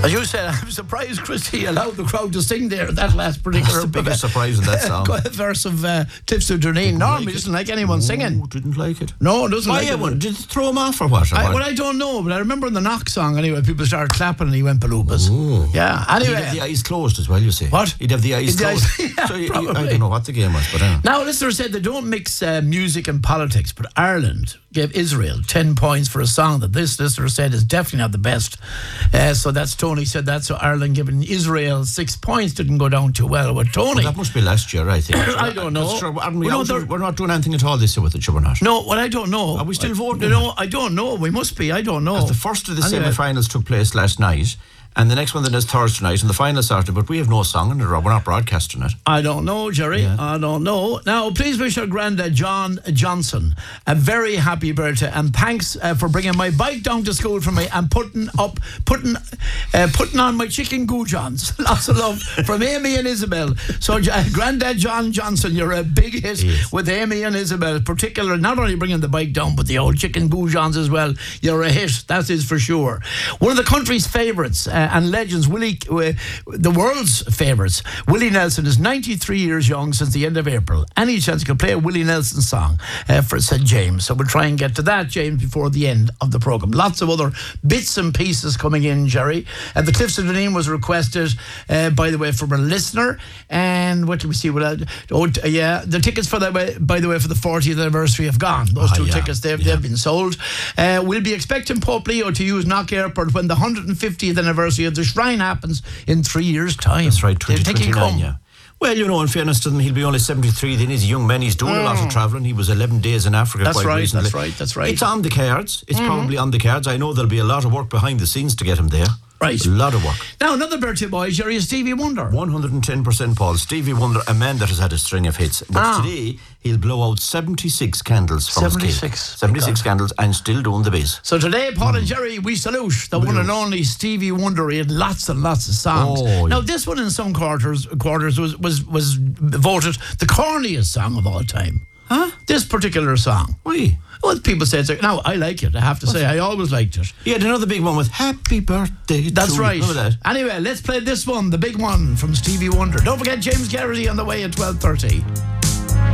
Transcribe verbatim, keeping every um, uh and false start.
As you said, I'm surprised Christy allowed the crowd to sing there that last particular That's the biggest surprise in that song. verse of uh, Cliffs of Durneen. Normally, like doesn't like anyone singing. No, didn't like it. No, doesn't Why like it. One? Did it throw him off or what? Or I, what? well, I don't know, but I remember in the Knock song anyway, people started clapping and he went baloopas. Ooh. Yeah, He'd anyway. have the eyes closed as well, you see. What? He'd have the eyes He'd the closed. eyes- yeah, so you, you, I probably. don't know what the game was, but uh, Now, listeners said they don't mix uh, music and politics, but Ireland gave Israel ten points for a song that this listener said is definitely not the best. Uh, so that's Tony said that. So Ireland giving Israel six points didn't go down too well with Tony. well, that must be last year, I think. I don't know. Sure, aren't we, Well, no, out there- of- we're not doing anything at all this year with it, sure we're not. No, well, I don't know. Are we still I, voting? No, I don't know. We must be. I don't know. The first of the Anyway. semi-finals took place last night, and the next one then is Thursday night, and the final Saturday, but we have no song in it, we're not broadcasting it. I don't know, Jerry. Yeah. I don't know. Now, please wish our granddad, John Johnson, a very happy birthday, and thanks uh, for bringing my bike down to school for me and putting up, putting, uh, putting on my chicken goujons. Lots of love from Amy and Isabel. So, uh, granddad John Johnson, you're a big hit Yes. with Amy and Isabel, particularly not only bringing the bike down, but the old chicken goujons as well. You're a hit, that is for sure. One of the country's favourites uh, and legends, Willie, uh, the world's favourites, Willie Nelson is ninety-three years young since the end of April. Any chance you can play a Willie Nelson song uh, for Saint James. So we'll try and get to that, James, before the end of the programme. Lots of other bits and pieces coming in, Jerry. Uh, the Cliffs of Durneen was requested, uh, by the way, from a listener. And what did we see? Well, uh, oh, t- yeah, the tickets for the by the way for the fortieth anniversary have gone. Those Ah, two yeah, tickets they've yeah. they've been sold. Uh, we'll be expecting Pope Leo to use Knock Airport when the one hundred fiftieth anniversary of the Shrine happens in three years' time. That's right, Do you twenty think he'll twenty-nine, come? yeah. Well, you know, in fairness to him, he'll be only seventy-three, then he's a young man, he's doing a lot of travelling, he was eleven days in Africa That's quite right, recently. that's right, that's right. It's on the cards, it's probably on the cards. I know there'll be a lot of work behind the scenes to get him there. Right. A lot of work. Now, another birthday boy, Jerry, is Stevie Wonder. one hundred ten percent, Paul. Stevie Wonder, a man that has had a string of hits. But Ah. today, he'll blow out seventy-six candles from his seventy-six. cake. seventy-six candles and still doing the biz. So today, Paul and Jerry, we salute the one and only Stevie Wonder. He had lots and lots of songs. Oh, now, yeah. this one in some quarters quarters was, was, was voted the corniest song of all time. Huh? This particular song. Why? Well, people say it's like, now, I like it. I have to say, I always liked it. He had another big one with Happy Birthday That's to you. right. Remember that? Anyway, let's play this one, the big one from Stevie Wonder. Don't forget James Garrity on the way at twelve thirty.